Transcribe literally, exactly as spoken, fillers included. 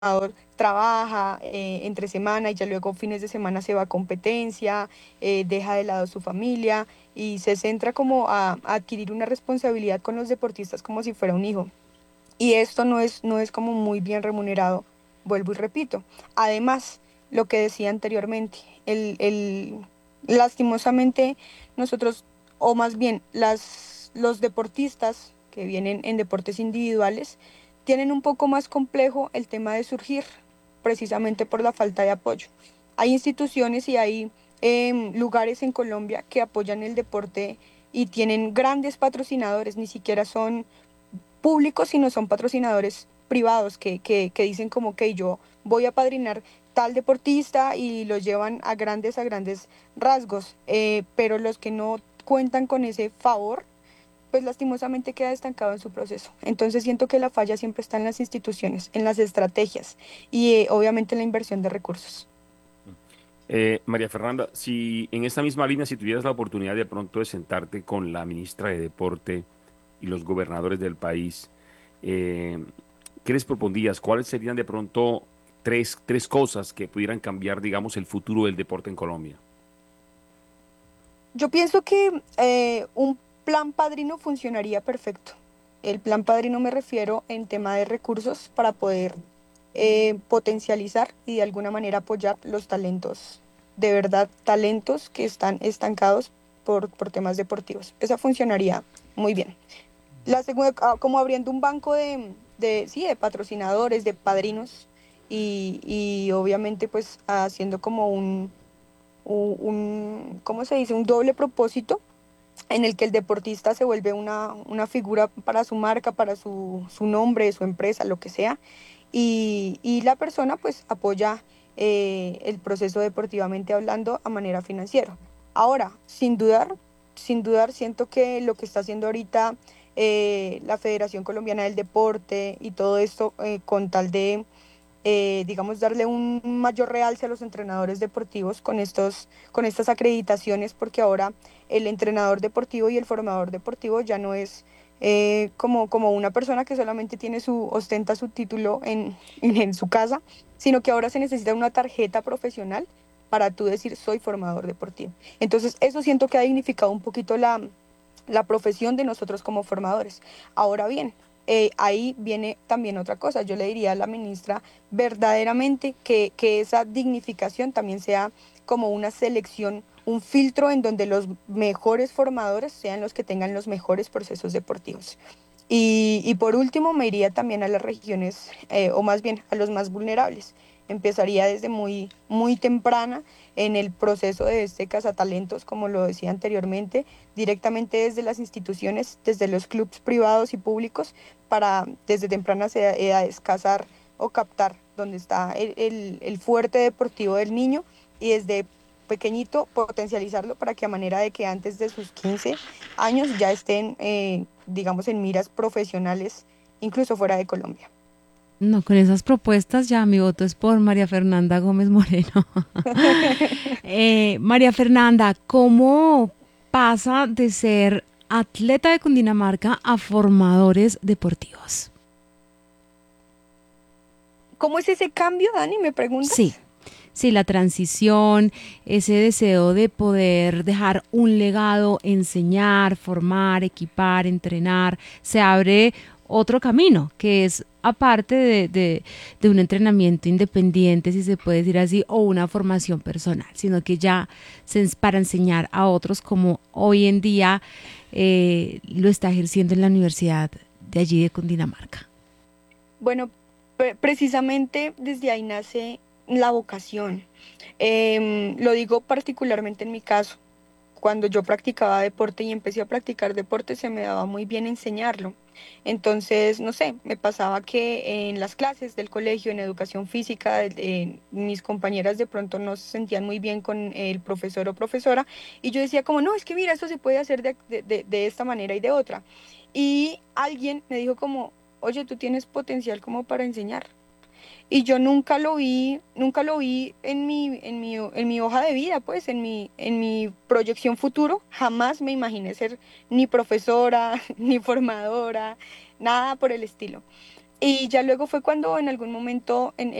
formador trabaja eh, entre semana y ya luego fines de semana se va a competencia, eh, deja de lado su familia y se centra como a, a adquirir una responsabilidad con los deportistas como si fuera un hijo. Y esto no es, no es como muy bien remunerado, vuelvo y repito. Además, lo que decía anteriormente, el, el, lastimosamente nosotros, o más bien las, los deportistas que vienen en deportes individuales, tienen un poco más complejo el tema de surgir, precisamente por la falta de apoyo. Hay instituciones y hay em, lugares en Colombia que apoyan el deporte y tienen grandes patrocinadores, ni siquiera son públicos, sino son patrocinadores privados que, que, que dicen como que yo voy a padrinar tal deportista y lo llevan a grandes, a grandes rasgos, eh, pero los que no cuentan con ese favor, pues lastimosamente queda estancado en su proceso. Entonces siento que la falla siempre está en las instituciones, en las estrategias y eh, obviamente en la inversión de recursos. Eh, María Fernanda, si en esta misma línea, si tuvieras la oportunidad de pronto de sentarte con la ministra de Deporte y los gobernadores del país, eh, ¿qué les propondrías? ¿Cuáles serían de pronto tres, tres cosas que pudieran cambiar, digamos, el futuro del deporte en Colombia? Yo pienso que eh, un plan padrino funcionaría perfecto. El plan padrino me refiero en tema de recursos para poder eh, potencializar y de alguna manera apoyar los talentos, de verdad, talentos que están estancados por, por temas deportivos. Esa funcionaría muy bien. La segunda, ah, como abriendo un banco de, de, sí, de patrocinadores, de padrinos y, y obviamente pues haciendo como un, un, un, ¿cómo se dice? Un doble propósito en el que el deportista se vuelve una, una figura para su marca, para su, su nombre, su empresa, lo que sea, y, y la persona pues apoya eh, el proceso deportivamente hablando a manera financiera. Ahora, sin dudar, sin dudar, siento que lo que está haciendo ahorita eh, la Federación Colombiana del Deporte y todo esto eh, con tal de eh, digamos, darle un mayor realce a los entrenadores deportivos con estos, con estas acreditaciones, porque ahora el entrenador deportivo y el formador deportivo ya no es eh, como, como una persona que solamente tiene su, ostenta su título en, en su casa, sino que ahora se necesita una tarjeta profesional para tú decir soy formador deportivo. Entonces, eso siento que ha dignificado un poquito la, la profesión de nosotros como formadores. Ahora bien, eh, ahí viene también otra cosa. Yo le diría a la ministra verdaderamente que, que esa dignificación también sea como una selección, un filtro en donde los mejores formadores sean los que tengan los mejores procesos deportivos. Y, y por último, me iría también a las regiones, eh, o más bien a los más vulnerables. Empezaría desde muy, muy temprana en el proceso de este cazatalentos, como lo decía anteriormente, directamente desde las instituciones, desde los clubes privados y públicos, para desde tempranas edades cazar o captar donde está el, el, el fuerte deportivo del niño y desde pequeñito potencializarlo para que a manera de que antes de sus quince años ya estén, eh, digamos, en miras profesionales, incluso fuera de Colombia. No, con esas propuestas ya mi voto es por María Fernanda Gómez Moreno. Eh, María Fernanda, ¿cómo pasa de ser atleta de Cundinamarca a formadores deportivos? ¿Cómo es ese cambio, Dani? ¿Me Sí, preguntas? sí, la transición, ese deseo de poder dejar un legado, enseñar, formar, equipar, entrenar, se abre otro camino, que es aparte de, de, de un entrenamiento independiente, si se puede decir así, o una formación personal, sino que ya se, para enseñar a otros como hoy en día eh, lo está ejerciendo en la Universidad de allí de Cundinamarca. Bueno, pre- precisamente desde ahí nace la vocación. Em, lo digo particularmente en mi caso. Cuando yo practicaba deporte y empecé a practicar deporte, se me daba muy bien enseñarlo. Entonces, no sé, me pasaba que en las clases del colegio, en educación física, eh, mis compañeras de pronto no se sentían muy bien con el profesor o profesora y yo decía como, no, es que mira, esto se puede hacer de, de, de de esta manera y de otra. Y alguien me dijo como, oye, tú tienes potencial como para enseñar. Y yo nunca lo vi, nunca lo vi en mi, en mi, en mi hoja de vida, pues, en mi, en mi proyección futuro. Jamás me imaginé ser ni profesora, ni formadora, nada por el estilo. Y ya luego fue cuando en algún momento en,